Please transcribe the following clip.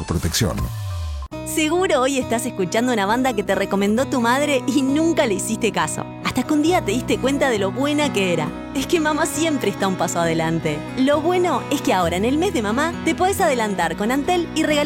protección. Seguro hoy estás escuchando una banda que te recomendó tu madre y nunca le hiciste caso. Hasta que un día te diste cuenta de lo buena que era. Es que mamá siempre está un paso adelante. Lo bueno es que ahora en el mes de mamá te podés adelantar con Antel y regalar